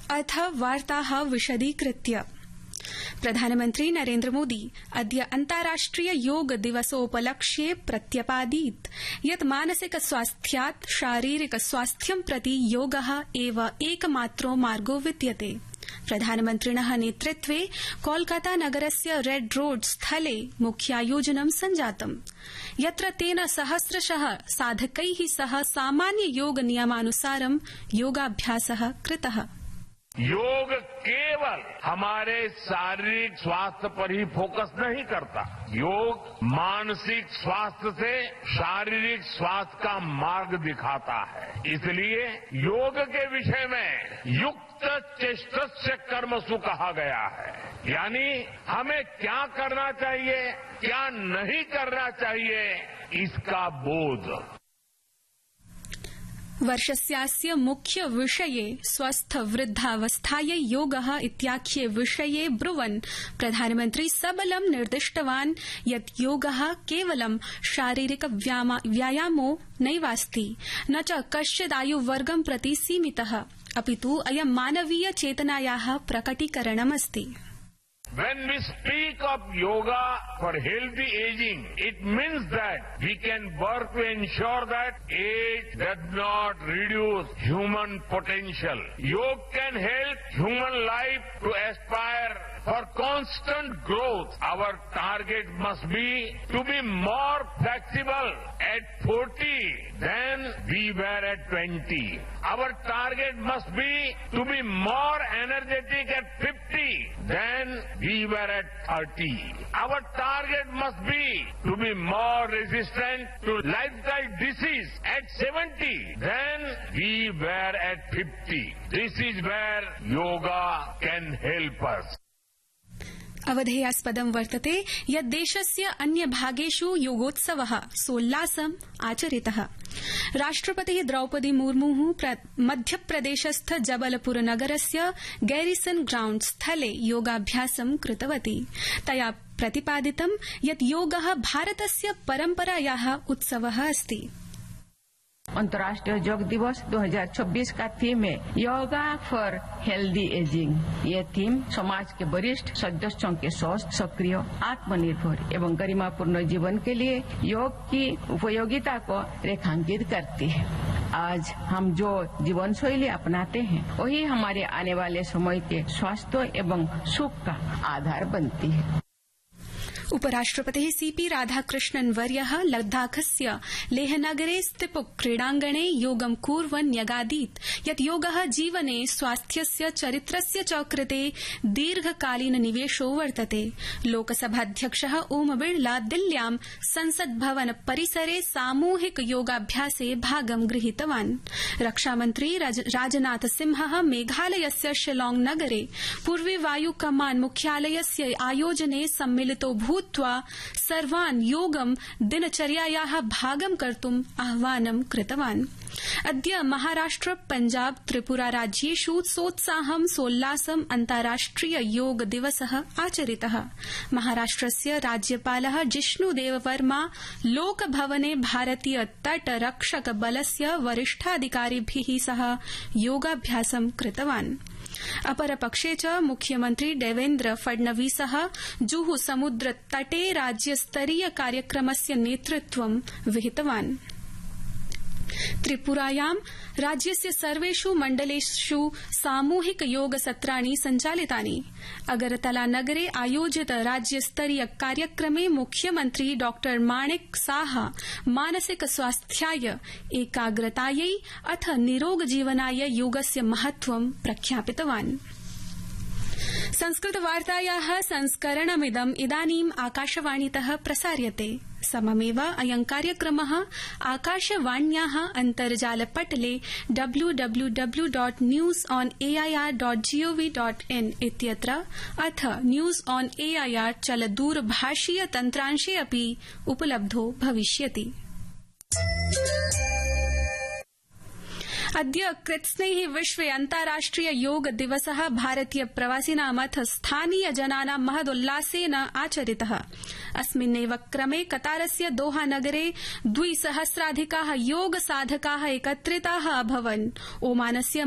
अथ वार्ताः विशदीकृत्य प्रधानमन्त्री नरेन्द्र मोदी अद्य अन्ताराष्ट्रिय योग दिवसोपलक्ष्ये प्रत्यपादीत् यत् मानसिक स्वास्थ्यात् शारीरिक स्वास्थ्यं प्रति योगः एव एकमात्रो मार्गो विद्यते। प्रधानमन्त्रिणः नेतृत्वे कोलकाता नगरस्य रेड रोड स्थले मुख्यायोजनं सञ्जातम्, यत्र तेन सहस्रशः साधकैः सह सामान्य योग नियमानुसारं योगाभ्यासः कृतः। योग केवल हमारे शारीरिक स्वास्थ्य पर ही फोकस नहीं करता, योग मानसिक स्वास्थ्य से शारीरिक स्वास्थ्य का मार्ग दिखाता है। इसलिए योग के विषय में युक्त चेष्टस्य कर्मसु कहा गया है, यानी हमें क्या करना चाहिए, क्या नहीं करना चाहिए, इसका बोध। वर्षस्यास्य मुख्य विषये स्वस्थ वृद्धावस्थायै योगः इत्याख्ये विषये ब्रुवन् प्रधानमन्त्री सबलं निर्दिष्टवान् यत् योगः केवलं शारीरिक व्यायामो नैवास्ति, न च कश्चिदायुवर्गं प्रति सीमितः, अपितु अयं मानवीय चेतनायाः प्रकटीकरणमस्ति। When we speak of yoga for healthy aging, it means that we can work to ensure that age does not reduce human potential. Yoga can help human life to aspire for constant growth. Our target must be to be more flexible at 40 than we were at 20. Our target must be to be more energetic at 50 than we were at 30. Our target must be to be more resistant to lifestyle disease at 70 than we were at 50. This is where yoga can help us. अवधेयास्पदं वर्तते यत् देशस्य अन्य भागेषु योगोत्सवः सोल्लासम् आचरितः। राष्ट्रपतिः द्रौपदी मुर्मुः मध्यप्रदेशस्थ जबलपुर नगरस्य garrison ground स्थले योगाभ्यासं कृतवती। तया प्रतिपादितं यत् योगः भारतस्य परम्परायाः उत्सवः अस्ति। अंतर्राष्ट्रीय योग दिवस 2026 का थीम है योगा फॉर हेल्दी एजिंग। ये थीम समाज के वरिष्ठ सदस्यों के स्वस्थ, सक्रिय, आत्मनिर्भर एवं गरिमापूर्ण जीवन के लिए योग की उपयोगिता को रेखांकित करती है। आज हम जो जीवन शैली अपनाते हैं वही हमारे आने वाले समय के स्वास्थ्य एवं सुख का आधार बनती है। उपराष्ट्रपतिः सीपी राधाकृष्णन् वर्यः लद्दाखस्य लेहनगरे स्थिपुक् क्रीडाङ्गणे योगं कुर्वन् न्यगादीत् यत् योगः जीवने स्वास्थ्यस्य चरित्रस्य च कृते दीर्घकालीन निवेशो वर्तते। लोकसभाध्यक्षः ओम बिड़ला दिल्ल्यां संसद् भवन परिसरे सामूहिक योगाभ्यासे भागं गृहीतवान्। रक्षामन्त्री राजनाथ सिंहः मेघालयस्य शिलांग नगरे पूर्वी वायु कमान मुख्यालयस्य आयोजने सम्मिलितो भूत्वा सर्वान् योगं दिनचर्यायाः भागं कर्तुम् आह्वानं कृतवान्। अद्य महाराष्ट्र, पञ्जाब, त्रिपुरा राज्येषु सोत्साहं सोल्लासं अन्ताराष्ट्रिय योग दिवसः आचरितः। महाराष्ट्रस्य राज्यपालः जिष्णुदेववर्मा लोकभवने भारतीय तट रक्षक बलस्य वरिष्ठाधिकारिभिः सह योगाभ्यासं कृतवान्। अपरपक्षे च मुख्यमन्त्री देवेन्द्र फडणवीसः जुहू समुद्र तटे राज्यस्तरीय कार्यक्रमस्य नेतृत्वं विहितवान्। त्रिपुरायां राज्यस्य सर्वेषु मण्डलेषु सामूहिक योग सत्राणि सञ्चालितानि। अगरतला नगरे आयोजित राज्यस्तरीय कार्यक्रमे मुख्यमन्त्री डॉ माणिक साहा मानसिक स्वास्थ्याय, एकाग्रतायै अथ निरोग जीवनाय योगस्य महत्वं प्रख्यापितवान्। संस्कृतवार्तायाः संस्करणमिदम् इदानीम् आकाशवाणीतः प्रसार्यते। सममेव अयं कार्यक्रमः आकाशवाण्याः अन्तर्जालपटले www.newsonair.gov.in इत्यत्र अथ न्यूज ऑन एआईआर चलदूरभाषीय तन्त्रांशे अपि उपलब्धो भविष्यति। अद्य कृत्स्नैः विश्वे अन्ताराष्ट्रिय योग दिवसः भारतीय प्रवासिनामथ स्थानीय जनानां महदुल्लासेन आचरितः। अस्मिन्नेव क्रमे कतारस्य दोहा नगरे 2,000 योग साधकाः एकत्रिताः अभवन्। ओमानस्य